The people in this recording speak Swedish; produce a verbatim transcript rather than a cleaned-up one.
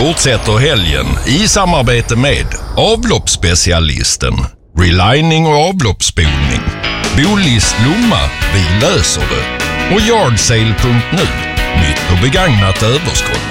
fortsätter helgen i samarbete med avloppsspecialisten, relining och avloppsspolning, Bolis Lomma, vi löser det, och Yardsale punkt nu, nytt och begagnat överskott.